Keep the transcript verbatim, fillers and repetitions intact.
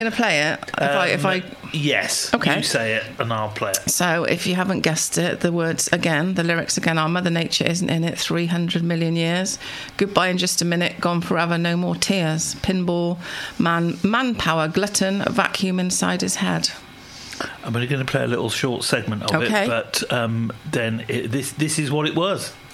Going to play it? If Um, I, if I, yes. Okay. You say it and I'll play it. so if you haven't guessed it, the words again, the lyrics again are Mother Nature isn't in it three hundred million years. Goodbye in just a minute, gone forever, no more tears. Pinball, man, manpower, glutton, vacuum inside his head. I'm only going to play a little short segment of Okay. it, but um, then it, this this is what it was.